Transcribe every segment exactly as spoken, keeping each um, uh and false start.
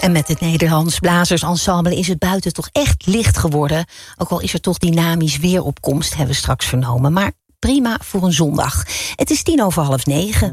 En met het Nederlands Blazersensemble is het buiten toch echt licht geworden. Ook al is er toch dynamisch weeropkomst, hebben we straks vernomen. Maar prima voor een zondag. Het is tien over half negen.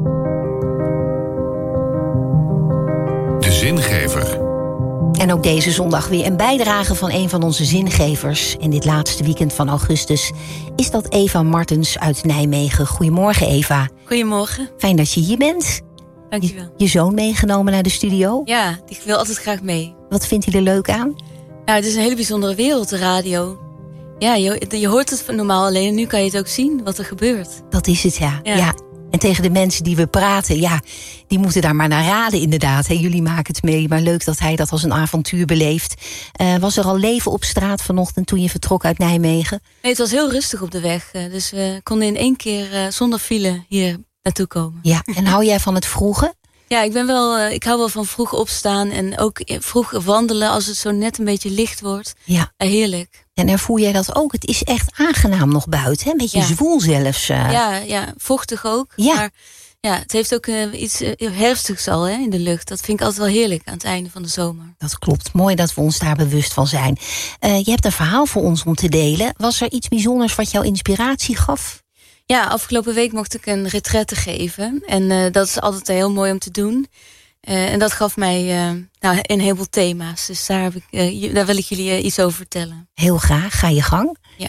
De zingever. En ook deze zondag weer een bijdrage van een van onze zingevers. En dit laatste weekend van augustus is dat Eva Martens uit Nijmegen. Goedemorgen, Eva. Goedemorgen. Fijn dat je hier bent. Dankjewel. Je, je zoon meegenomen naar de studio? Ja, die wil altijd graag mee. Wat vindt hij er leuk aan? Nou, het is een hele bijzondere wereld, de radio. Ja, je, je hoort het normaal alleen en nu kan je het ook zien wat er gebeurt. Dat is het, ja. Ja. ja. En tegen de mensen die we praten, ja, die moeten daar maar naar raden inderdaad. He, jullie maken het mee, maar leuk dat hij dat als een avontuur beleeft. Uh, was er al leven op straat vanochtend toen je vertrok uit Nijmegen? Nee, het was heel rustig op de weg. Dus we konden in één keer uh, zonder file hier naartoe komen. Ja, en hou jij van het vroege? Ja, ik ben wel, uh, ik hou wel van vroeg opstaan en ook vroeg wandelen als het zo net een beetje licht wordt. Ja. Uh, heerlijk. En ervoer jij dat ook? Het is echt aangenaam nog buiten, hè? Een beetje ja. zwoel zelfs. Uh. Ja, ja, vochtig ook. Ja. Maar ja, het heeft ook uh, iets uh, herfstigs al hè, in de lucht. Dat vind ik altijd wel heerlijk aan het einde van de zomer. Dat klopt. Mooi dat we ons daar bewust van zijn. Uh, je hebt een verhaal voor ons om te delen. Was er iets bijzonders wat jou inspiratie gaf? Ja, afgelopen week mocht ik een retraite geven. En uh, dat is altijd heel mooi om te doen. Uh, en dat gaf mij uh, nou, een heleboel thema's. Dus daar, heb ik, uh, daar wil ik jullie uh, iets over vertellen. Heel graag, ga je gang. Ja.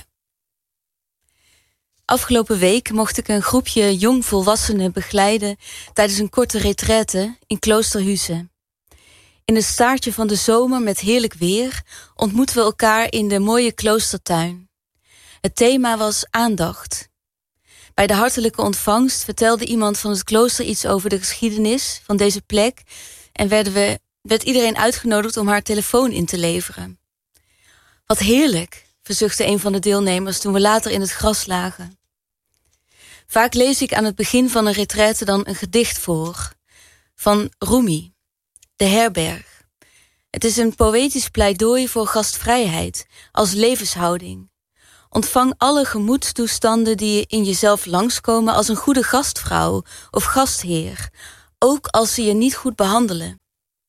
Afgelopen week mocht ik een groepje jongvolwassenen begeleiden tijdens een korte retraite in Kloosterhuizen. In het staartje van de zomer met heerlijk weer ontmoeten we elkaar in de mooie kloostertuin. Het thema was aandacht. Bij de hartelijke ontvangst vertelde iemand van het klooster iets over de geschiedenis van deze plek en werden we, werd iedereen uitgenodigd om haar telefoon in te leveren. Wat heerlijk, verzuchtte een van de deelnemers toen we later in het gras lagen. Vaak lees ik aan het begin van een retraite dan een gedicht voor, van Rumi, De Herberg. Het is een poëtisch pleidooi voor gastvrijheid als levenshouding. Ontvang alle gemoedstoestanden die in jezelf langskomen als een goede gastvrouw of gastheer, ook als ze je niet goed behandelen.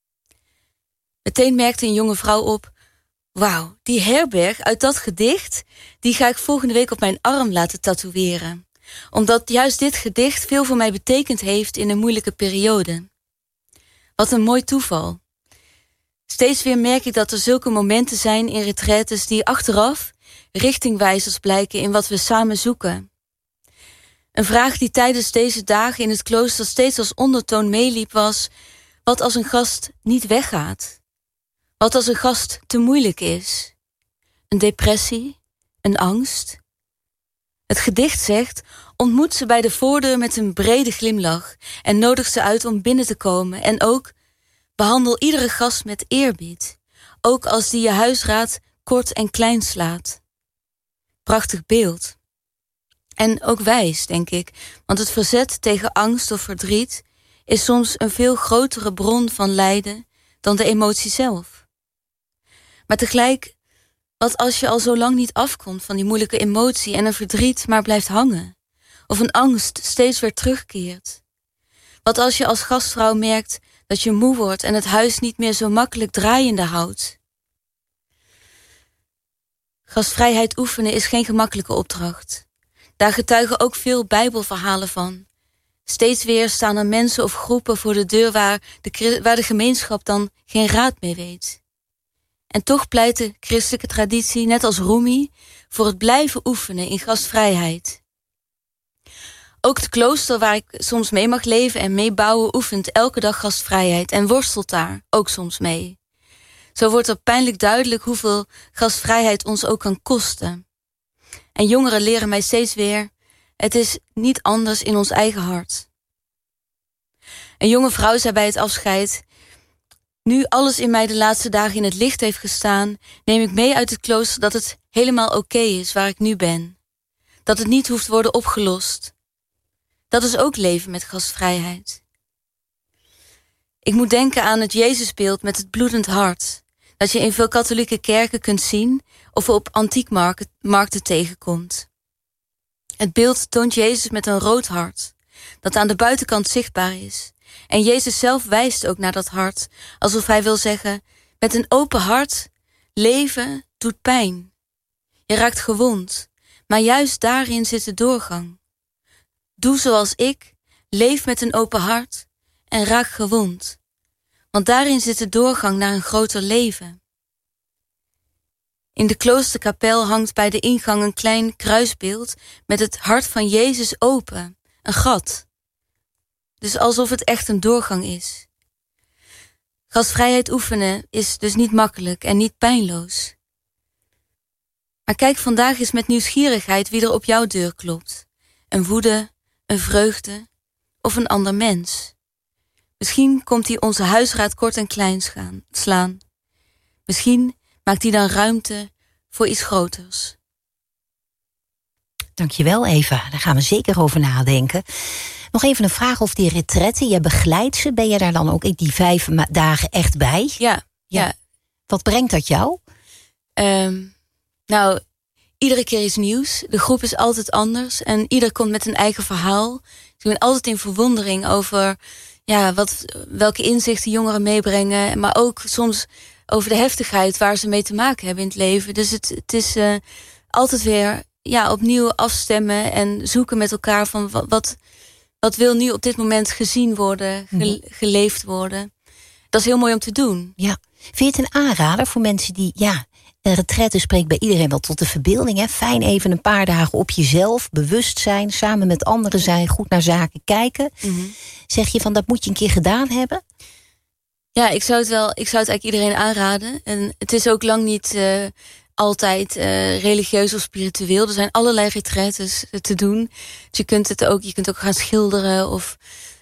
Meteen merkte een jonge vrouw op, wauw, die herberg uit dat gedicht, die ga ik volgende week op mijn arm laten tatoeëren. Omdat juist dit gedicht veel voor mij betekend heeft in een moeilijke periode. Wat een mooi toeval. Steeds weer merk ik dat er zulke momenten zijn in retraites die achteraf richtingwijzers blijken in wat we samen zoeken. Een vraag die tijdens deze dagen in het klooster steeds als ondertoon meeliep was, wat als een gast niet weggaat? Wat als een gast te moeilijk is? Een depressie? Een angst? Het gedicht zegt, ontmoet ze bij de voordeur met een brede glimlach en nodig ze uit om binnen te komen en ook behandel iedere gast met eerbied, ook als die je huisraad kort en klein slaat. Prachtig beeld. En ook wijs, denk ik, want het verzet tegen angst of verdriet is soms een veel grotere bron van lijden dan de emotie zelf. Maar tegelijk, wat als je al zo lang niet afkomt van die moeilijke emotie en een verdriet maar blijft hangen? Of een angst steeds weer terugkeert? Wat als je als gastvrouw merkt dat je moe wordt en het huis niet meer zo makkelijk draaiende houdt? Gastvrijheid oefenen is geen gemakkelijke opdracht. Daar getuigen ook veel Bijbelverhalen van. Steeds weer staan er mensen of groepen voor de deur waar de, waar de gemeenschap dan geen raad mee weet. En toch pleit de christelijke traditie, net als Rumi, voor het blijven oefenen in gastvrijheid. Ook het klooster waar ik soms mee mag leven en meebouwen oefent elke dag gastvrijheid en worstelt daar ook soms mee. Zo wordt er pijnlijk duidelijk hoeveel gastvrijheid ons ook kan kosten. En jongeren leren mij steeds weer, het is niet anders in ons eigen hart. Een jonge vrouw zei bij het afscheid, nu alles in mij de laatste dagen in het licht heeft gestaan, neem ik mee uit het klooster dat het helemaal oké okay is waar ik nu ben. Dat het niet hoeft worden opgelost. Dat is ook leven met gastvrijheid. Ik moet denken aan het Jezusbeeld met het bloedend hart, dat je in veel katholieke kerken kunt zien of op antiekmarkten tegenkomt. Het beeld toont Jezus met een rood hart, dat aan de buitenkant zichtbaar is En Jezus zelf wijst ook naar dat hart, alsof hij wil zeggen, met een open hart, leven doet pijn. Je raakt gewond, maar juist daarin zit de doorgang. Doe zoals ik, leef met een open hart en raak gewond. Want daarin zit de doorgang naar een groter leven. In de kloosterkapel hangt bij de ingang een klein kruisbeeld met het hart van Jezus open, een gat. Dus alsof het echt een doorgang is. Gastvrijheid oefenen is dus niet makkelijk en niet pijnloos. Maar kijk vandaag eens met nieuwsgierigheid wie er op jouw deur klopt. Een woede, een vreugde of een ander mens. Misschien komt hij onze huisraad kort en klein schaan, slaan. Misschien maakt hij dan ruimte voor iets groters. Dankjewel, Eva. Daar gaan we zeker over nadenken. Nog even een vraag over die retretten. Jij begeleidt ze. Ben je daar dan ook die vijf ma- dagen echt bij? Ja. ja. ja. Wat brengt dat jou? Um, nou, iedere keer iets nieuws. De groep is altijd anders. En ieder komt met een eigen verhaal. Dus ik ben altijd in verwondering over ja, wat, welke inzichten jongeren meebrengen. Maar ook soms over de heftigheid waar ze mee te maken hebben in het leven. Dus het, het is uh, altijd weer ja, opnieuw afstemmen en zoeken met elkaar van wat, wat, wat wil nu op dit moment gezien worden, ge, geleefd worden. Dat is heel mooi om te doen. Ja. Vind je het een aanrader voor mensen die, ja, een retraite spreekt bij iedereen wel tot de verbeelding. Hè? Fijn even een paar dagen op jezelf, bewust zijn, samen met anderen zijn, goed naar zaken kijken. Mm-hmm. Zeg je van dat moet je een keer gedaan hebben? Ja, ik zou het wel, ik zou het eigenlijk iedereen aanraden. En het is ook lang niet uh, altijd uh, religieus of spiritueel. Er zijn allerlei retraites te doen. Dus je kunt het ook, je kunt ook gaan schilderen of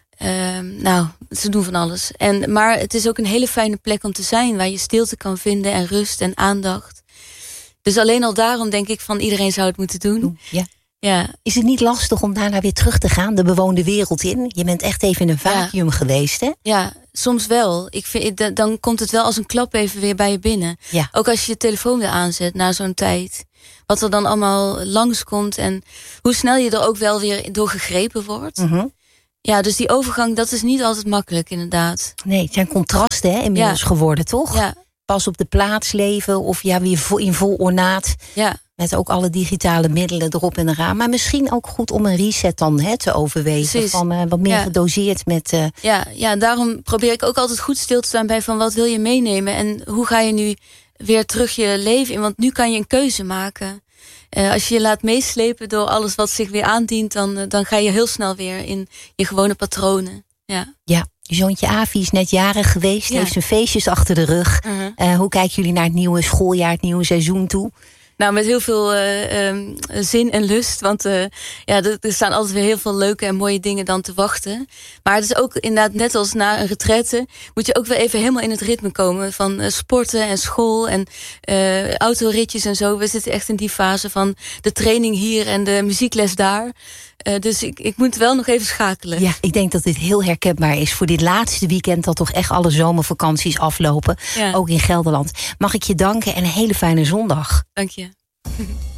uh, nou, ze doen van alles. En, maar het is ook een hele fijne plek om te zijn, waar je stilte kan vinden en rust en aandacht. Dus alleen al daarom denk ik van iedereen zou het moeten doen. Ja. Ja. Is het niet lastig om daarna weer terug te gaan, de bewoonde wereld in? Je bent echt even in een vacuüm ja. geweest, hè? Ja, soms wel. Ik vind, dan komt het wel als een klap even weer bij je binnen. Ja. Ook als je je telefoon weer aanzet na zo'n tijd. Wat er dan allemaal langskomt en hoe snel je er ook wel weer door gegrepen wordt. Mm-hmm. Ja, dus die overgang, dat is niet altijd makkelijk, inderdaad. Nee, het zijn contrasten hè, inmiddels ja. geworden, toch? Ja. Pas op de plaats leven of ja, weer in vol ornaat. Ja. Met ook alle digitale middelen erop en eraan. Maar misschien ook goed om een reset dan hè, te overwegen. Precies. Van uh, wat meer ja. gedoseerd met... Uh... Ja, ja, daarom probeer ik ook altijd goed stil te staan bij van wat wil je meenemen? En hoe ga je nu weer terug je leven in? Want nu kan je een keuze maken. Uh, als je je laat meeslepen door alles wat zich weer aandient, dan, uh, dan ga je heel snel weer in je gewone patronen. Ja. Ja. Je zoontje Avi is net jarig geweest, ja. heeft zijn feestjes achter de rug. Uh-huh. Uh, hoe kijken jullie naar het nieuwe schooljaar, het nieuwe seizoen toe? Nou, met heel veel uh, um, zin en lust. Want uh, ja, er, er staan altijd weer heel veel leuke en mooie dingen dan te wachten. Maar het is ook inderdaad net als na een retraite moet je ook weer even helemaal in het ritme komen van uh, sporten en school en uh, autoritjes en zo. We zitten echt in die fase van de training hier en de muziekles daar. Uh, dus ik, ik moet wel nog even schakelen. Ja, ik denk dat dit heel herkenbaar is voor dit laatste weekend dat toch echt alle zomervakanties aflopen. Ja. Ook in Gelderland. Mag ik je danken en een hele fijne zondag. Dank je.